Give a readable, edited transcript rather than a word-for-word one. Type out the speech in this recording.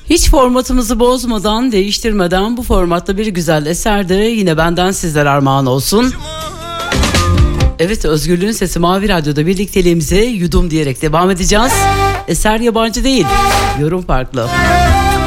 Hiç formatımızı bozmadan, değiştirmeden bu formatta bir güzel eser de yine benden sizlere armağan olsun. Evet, Özgürlüğün Sesi Mavi Radyo'da birlikteliğimize yudum diyerek devam edeceğiz. Eser yabancı değil, yorum farklı.